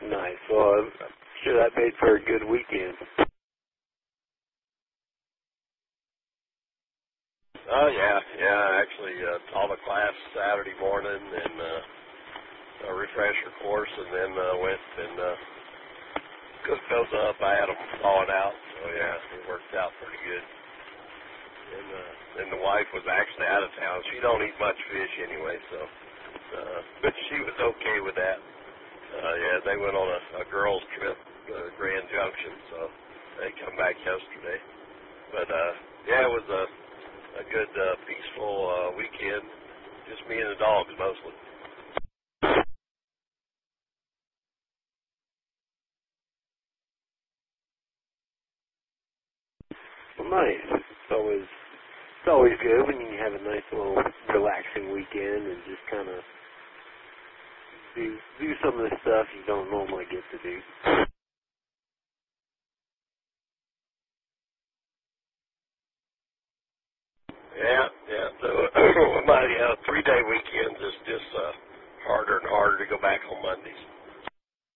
Nice. Well, I'm sure that made for a good weekend. Oh yeah. Actually, taught a class Saturday morning and a refresher course, and then went and cooked those up. I had them thawed out, so yeah, it worked out pretty good. And then the wife was actually out of town. She don't eat much fish anyway, so but she was okay with that. Yeah, they went on a girls' trip, Grand Junction, so they come back yesterday. But yeah, it was a good, peaceful weekend. Just me and the dogs mostly. Well, nice. It's always good when you have a nice little relaxing weekend and just kind of do some of the stuff you don't normally get to do. Yeah. So my 3-day weekends is just harder and harder to go back on Mondays.